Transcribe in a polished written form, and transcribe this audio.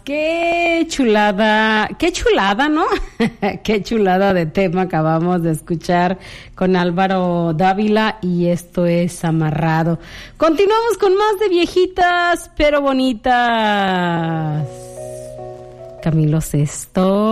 Qué chulada, ¿no? Qué chulada de tema acabamos de escuchar con Álvaro Dávila y esto es Amarrado. Continuamos con más de viejitas pero bonitas. Camilo Sesto.